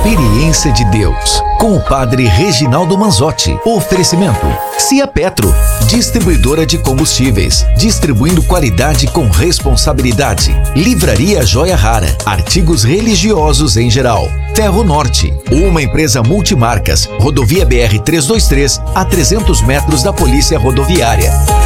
experiência de Deus, com o Padre Reginaldo Manzotti. Oferecimento: Cia Petro, distribuidora de combustíveis, distribuindo qualidade com responsabilidade. Livraria Joia Rara, artigos religiosos em geral. Ferro Norte, uma empresa multimarcas. Rodovia BR-323, a 300 metros da Polícia Rodoviária.